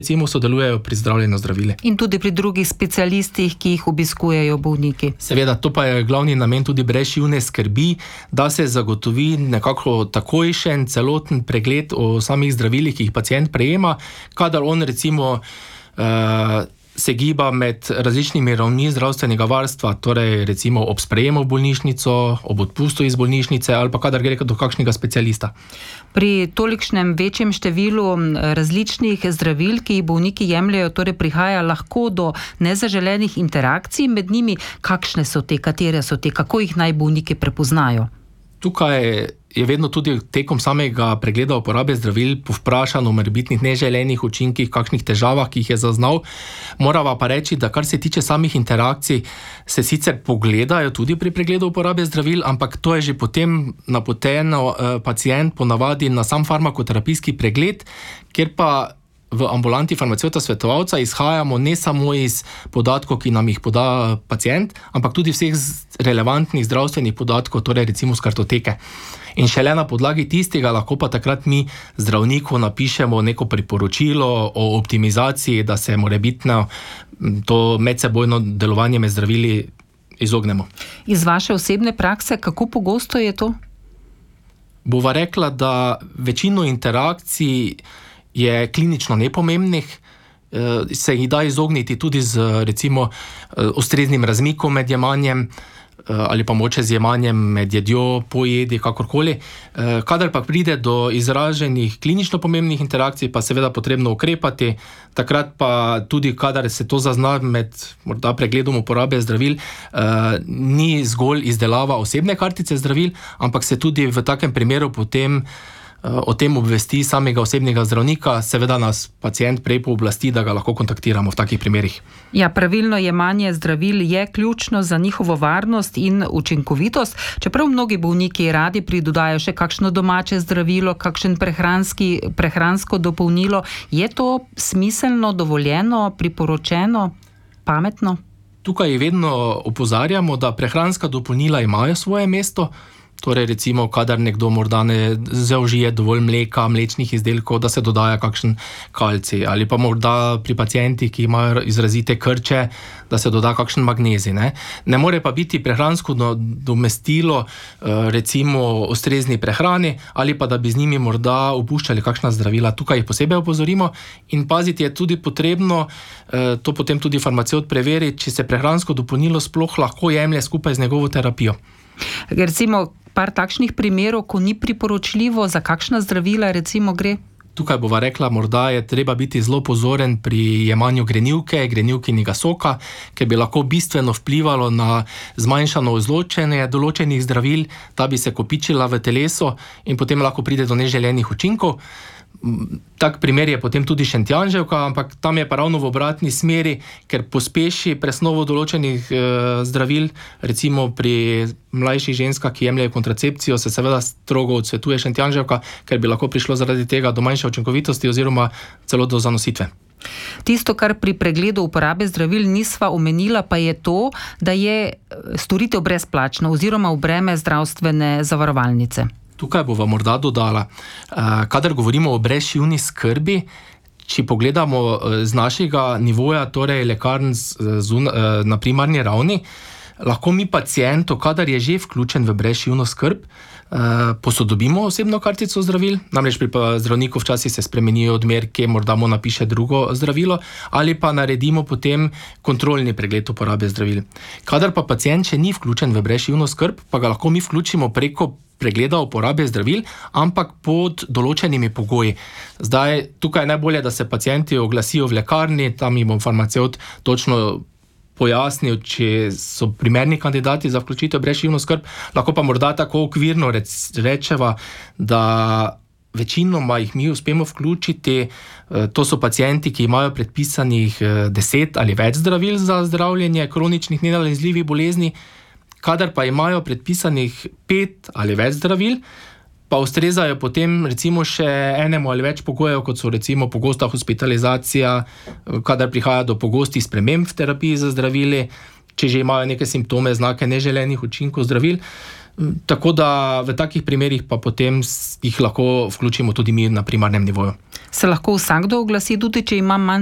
recimo sodelujejo pri zdravljenju zdravili. In tudi pri drugih specialistih, ki jih obiskujejo bolniki. Seveda, to pa je glavni namen tudi brezšivne skrbi, da se zagotovi nekako takojšen celoten pregled o samih zdravilih, ki jih pacient prejema, kadar on recimo se giba med različnimi ravni zdravstvenega varstva, torej recimo ob sprejemu v bolnišnico, ob odpustu iz bolnišnice ali pa kadar gre do kakšnega specialista. Pri tolikšnem večjem številu različnih zdravil, ki jih bolniki jemljajo, torej prihaja lahko do nezaželenih interakcij med njimi. Kakšne so te, katere so te, kako jih naj bolniki prepoznajo? Tukaj je vedno tudi tekom samega pregleda uporabe zdravil povprašan o morebitnih neželenih učinkih, kakšnih težavah, ki jih je zaznal. Morava pa reči, da kar se tiče samih interakcij, se sicer pogledajo tudi pri pregledu uporabe zdravil, ampak to je že potem napoteno pacient ponavadi na sam farmakoterapijski pregled, kjer pa v ambulanti farmacevta svetovalca izhajamo ne samo iz podatkov, ki nam jih poda pacient, ampak tudi vseh relevantnih zdravstvenih podatkov, torej recimo z kartoteke. In šele na podlagi tistega lahko pa takrat mi zdravniku napišemo neko priporočilo o optimizaciji, da se morebitno to medsebojno delovanje med zdravili izognemo. Iz vaše osebne prakse, kako pogosto je to? Bova rekla, da večino interakcij je klinično nepomembnih, se jih da izogniti tudi z recimo ustreznim razmikom med jemanjem ali pa moče z jemanjem med jedjo, po jedi, kakorkoli. Kadar pa pride do izraženih klinično pomembnih interakcij, pa seveda potrebno ukrepati, takrat pa tudi, kadar se to zazna med morda pregledom uporabe zdravil, ni zgolj izdelava osebne kartice zdravil, ampak se tudi v takem primeru potem o tem obvesti samega osebnega zdravnika, seveda nas pacient prej pooblasti, da ga lahko kontaktiramo v takih primerih. Ja, pravilno jemanje zdravil je ključno za njihovo varnost in učinkovitost, čeprav mnogi bolniki radi pridodajo še kakšno domače zdravilo, kakšen prehransko dopolnilo. Je to smiselno, dovoljeno, priporočeno, pametno? Tukaj vedno opozarjamo, da prehranska dopolnila imajo svoje mesto. Torej recimo, kadar nekdo morda ne zaužije dovolj mleka, mlečnih izdelkov, da se dodaja kakšen kalcij, ali pa morda pri pacientih, ki imajo izrazite krče, da se doda kakšen magnezij. Ne more pa biti prehransko domestilo recimo ustrezni prehrani, ali pa da bi z njimi morda opuščali kakšna zdravila. Tukaj jih posebej opozorimo in paziti je tudi potrebno, to potem tudi farmacevt preveri, če se prehransko dopolnilo sploh lahko jemlje skupaj z njegovo terapijo. Recimo par takšnih primerov, ko ni priporočljivo, za kakšna zdravila recimo gre? Tukaj bova rekla, morda je treba biti zelo pozoren pri jemanju grenivkinega soka, ker bi lahko bistveno vplivalo na zmanjšano izločenje določenih zdravil, da bi se kopičila v telesu in potem lahko pride do neželenih učinkov. Tak primer je potem tudi šentjanževka, ampak tam je pa ravno v obratni smeri, ker pospeši presnovo določenih zdravil, recimo pri mlajših ženskah, ki jemljajo kontracepcijo, se seveda strogo odsvetuje šentjanževka, ker bi lahko prišlo zaradi tega do manjše učinkovitosti oziroma celo do zanositve. Tisto, kar pri pregledu uporabe zdravil nisva omenila, pa je to, da je storitev brezplačna oziroma v breme zdravstvene zavarovalnice. Tukaj bova morda dodala, kadar govorimo o brezšivni skrbi, če pogledamo z našega nivoja, torej lekarn na primarni ravni, lahko mi pacientu, kadar je že vključen v brezšivno skrb, posodobimo osebno kartico zdravil, namreč pri zdravniku včasih se spremenijo odmerki, morda mu napiše drugo zdravilo, ali pa naredimo potem kontrolni pregled uporabe zdravil. Kadar pa pacient še ni vključen v brezšivno skrb, pa ga lahko mi vključimo preko pregleda uporabe zdravil, ampak pod določenimi pogoji. Zdaj, tukaj je najbolje, da se pacienti oglasijo v lekarni, tam jim bo farmacevt točno pojasnil, če so primerni kandidati za vključitev v brezšivno skrb, lahko pa morda tako okvirno rečeva, da večinoma jih mi uspemo vključiti. To so pacienti, ki imajo predpisanih 10 ali več zdravil za zdravljenje kroničnih nenalezljivih bolezni, kadar pa imajo predpisanih 5 ali več zdravil, pa ustrezajo potem recimo še enemu ali več pogojev, kot so recimo pogosta hospitalizacija, kadar prihaja do pogostih sprememb v terapiji za zdravili, če že imajo neke simptome, znake neželenih učinkov zdravil. Tako da v takih primerih pa potem jih lahko vključimo tudi mi na primarnem nivoju. Se lahko vsakdo oglasi, tudi če ima manj